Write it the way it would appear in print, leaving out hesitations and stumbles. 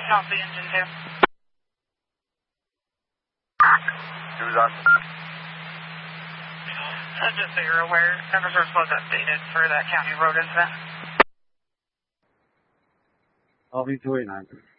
off the engine too. Who's on? Just so you're aware, Eversource was updated for that county road incident. I'll be 289.